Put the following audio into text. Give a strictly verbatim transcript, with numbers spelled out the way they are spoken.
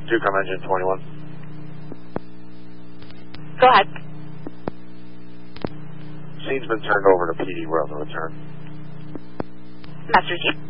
two, come engine twenty-one. Go ahead. Scene's been turned over to P D. We're on the return. Master Chief.